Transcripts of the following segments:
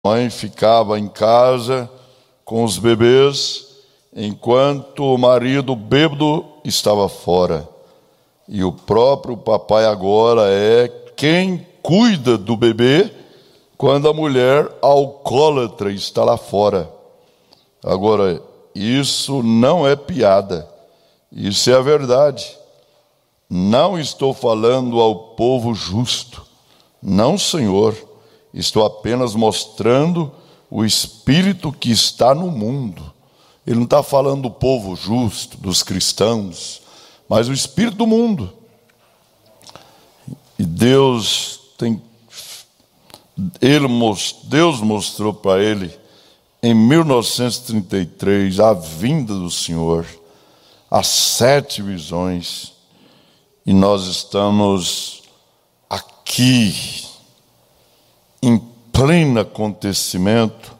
A mãe ficava em casa com os bebês, enquanto o marido bêbado estava fora. E o próprio papai agora é quem cuida do bebê quando a mulher alcoólatra está lá fora. Agora, isso não é piada, isso é a verdade. Não estou falando ao povo justo, não, Senhor. Estou apenas mostrando o espírito que está no mundo. Ele não está falando do povo justo, dos cristãos, mas o espírito do mundo. E Deus mostrou para ele, em 1933, a vinda do Senhor, as 7 visões, e nós estamos aqui, em pleno acontecimento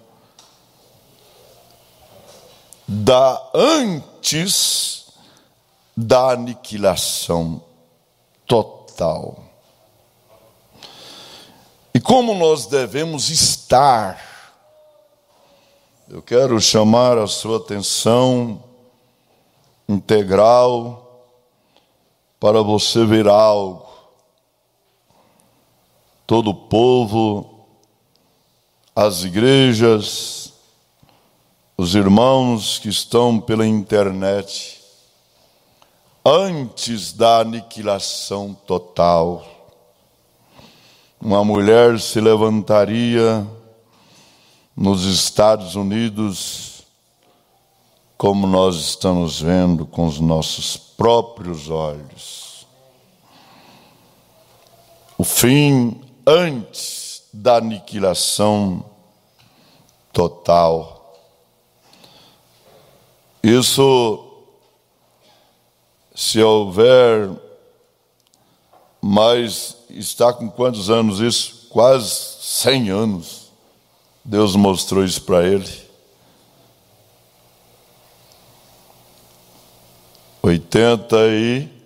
antes da aniquilação total. E como nós devemos estar? Eu quero chamar a sua atenção integral para você ver algo. Todo o povo, as igrejas, os irmãos que estão pela internet, antes da aniquilação total, uma mulher se levantaria nos Estados Unidos, como nós estamos vendo com os nossos próprios olhos. O fim antes da aniquilação total. Isso, se houver, mas está com quantos anos isso? Quase 100 anos. Deus mostrou isso para ele. 88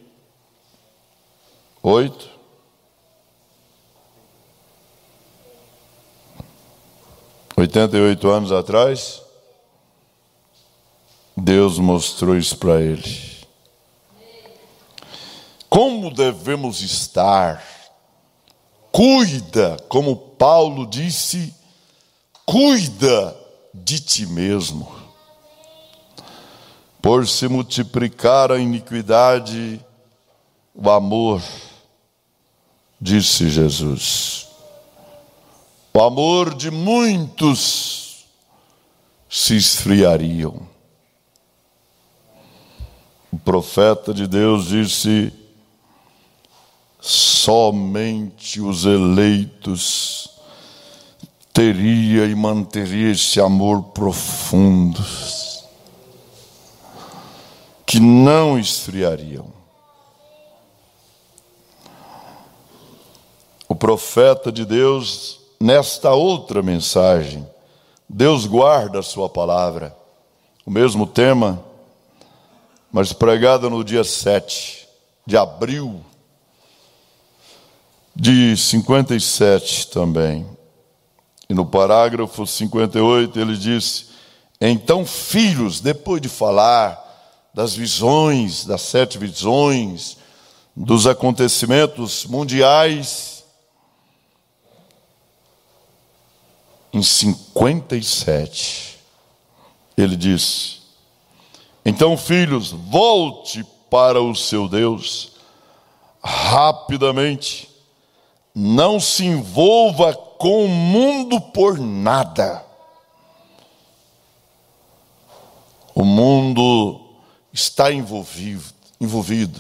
anos atrás, Deus mostrou isso para ele. Como devemos estar? Cuida, como Paulo disse, cuida de ti mesmo. Por se multiplicar a iniquidade, o amor, disse Jesus. O amor de muitos se esfriariam. O profeta de Deus disse: somente os eleitos teria e manteria esse amor profundo, que não esfriariam. O profeta de Deus, nesta outra mensagem, Deus guarda a sua palavra, o mesmo tema, mas pregada no dia 7 de abril de 57 também. E no parágrafo 58 ele diz: então, filhos, depois de falar das visões, das 7 visões, dos acontecimentos mundiais, em 57, ele disse: então, filhos, volte para o seu Deus rapidamente, não se envolva com o mundo por nada. O mundo está envolvido.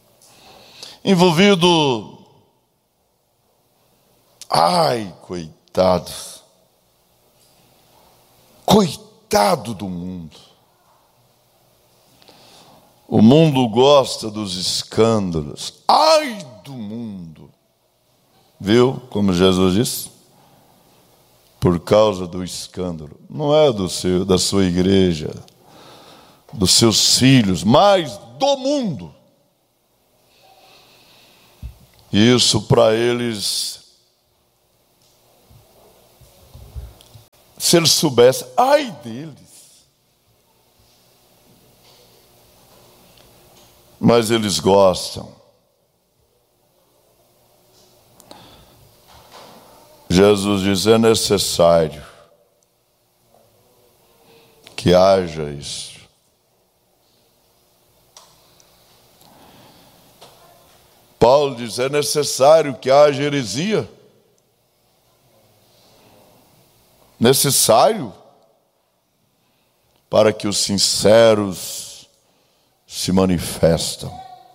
Ai, coitado do mundo. O mundo gosta dos escândalos. Ai do mundo. Viu como Jesus disse? Por causa do escândalo. Não é da sua igreja, dos seus filhos, mas do mundo. Isso para eles Se eles soubessem, ai deles. Mas eles gostam. Jesus diz: é necessário que haja isso. Paulo diz: é necessário que haja heresia. Necessário para que os sinceros se manifestam.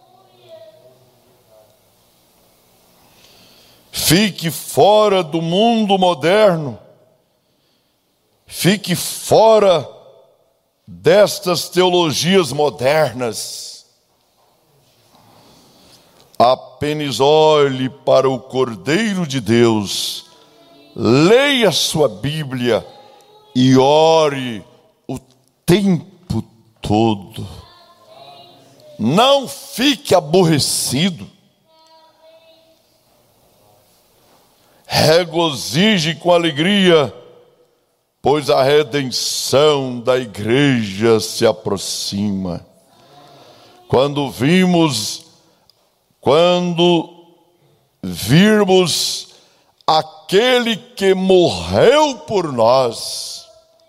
Fique fora do mundo moderno. Fique fora destas teologias modernas. Apenas olhe para o Cordeiro de Deus, leia sua Bíblia e ore o tempo todo. Não fique aborrecido. Regozije com alegria, pois a redenção da igreja se aproxima. Quando virmos aquele que morreu por nós,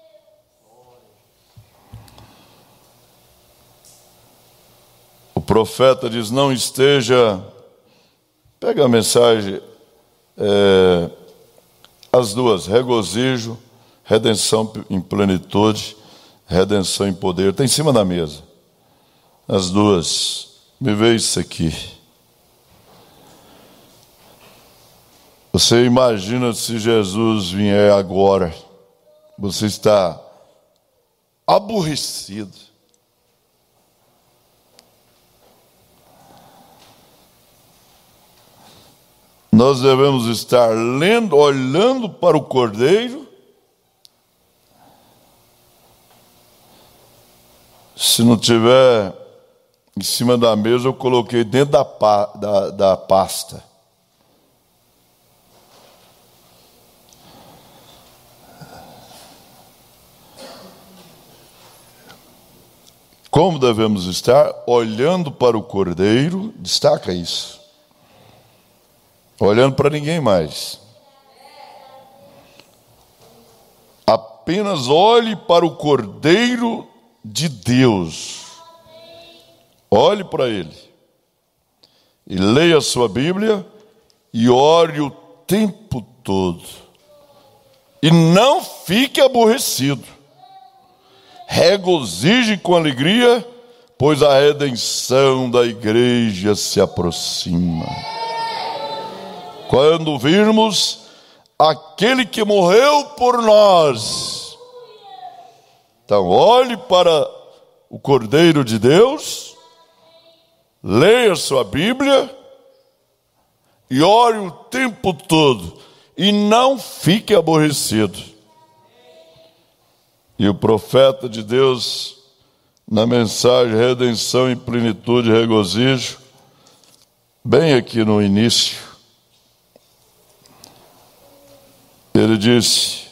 o profeta diz: não esteja, pega a mensagem, as duas, regozijo, redenção em plenitude, redenção em poder, está em cima da mesa, as duas. Me vê isso aqui. Você imagina se Jesus vier agora, você está aborrecido. Nós devemos estar olhando para o Cordeiro. Se não tiver em cima da mesa, eu coloquei dentro da pasta. Como devemos estar? Olhando para o Cordeiro, destaca isso. Olhando para ninguém mais. Apenas olhe para o Cordeiro de Deus. Olhe para Ele. E leia a sua Bíblia e ore o tempo todo. E não fique aborrecido. Regozije com alegria, pois a redenção da igreja se aproxima. Quando virmos aquele que morreu por nós, então olhe para o Cordeiro de Deus, leia sua Bíblia e ore o tempo todo, e não fique aborrecido. E o profeta de Deus, na mensagem redenção em plenitude e regozijo, bem aqui no início, ele disse: